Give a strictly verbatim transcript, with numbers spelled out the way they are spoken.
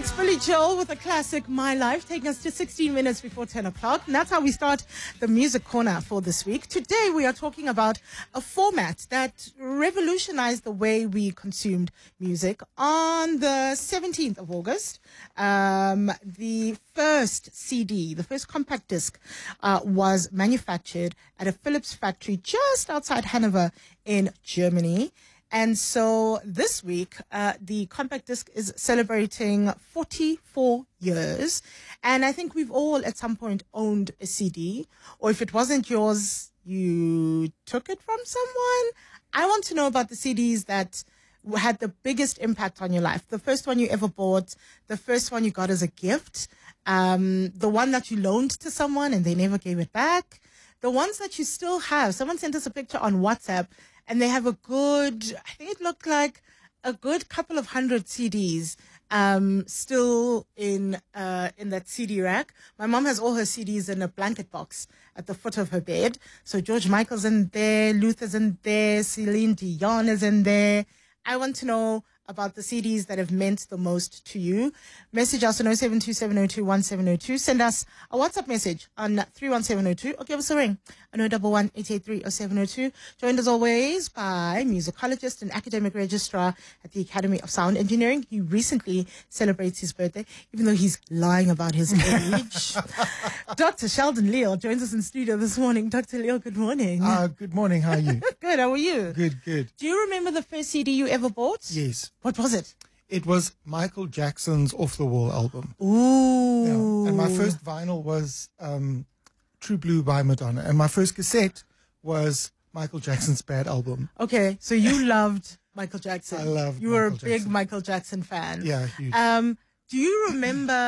It's Billy Joel with a classic, My Life, taking us to sixteen minutes before ten o'clock. And that's how we start the music corner for this week. Today, we are talking about a format that revolutionized the way we consumed music. On the seventeenth of August, um, the first C D, the first compact disc, uh, was manufactured at a Philips factory just outside Hanover in Germany. And so this week, uh, the compact disc is celebrating forty-four years. And I think we've all at some point owned a C D, or if it wasn't yours, you took it from someone. I want to know about the C Ds that had the biggest impact on your life. The first one you ever bought, the first one you got as a gift, um, the one that you loaned to someone and they never gave it back, the ones that you still have. Someone sent us a picture on WhatsApp and they have a good, I think it looked like a good couple of hundred C Ds um, still in uh, in that C D rack. My mom has all her C Ds in a blanket box at the foot of her bed. So George Michael's in there, Luther's in there, Celine Dion is in there. I want to know about the C Ds that have meant the most to you. Message us on oh seven two seven oh two one seven oh two. Send us a WhatsApp message on three one seven oh two or give us a ring on oh one one, eight eight three, oh seven oh two. Joined as always by musicologist and academic registrar at the Academy of Sound Engineering. He recently celebrates his birthday, even though he's lying about his age. Doctor Sheldon Leal joins us in studio this morning. Doctor Leal, good morning. Uh, good morning. How are you? Good. How are you? Good, good. Do you remember the first C D you ever bought? Yes. What was it? It was Michael Jackson's Off the Wall album. Ooh. Yeah. And my first vinyl was um, True Blue by Madonna. And my first cassette was Michael Jackson's Bad Album. Okay, so you loved Michael Jackson. I loved You were Michael a big Jackson. Michael Jackson fan. Yeah, huge. Um, do you remember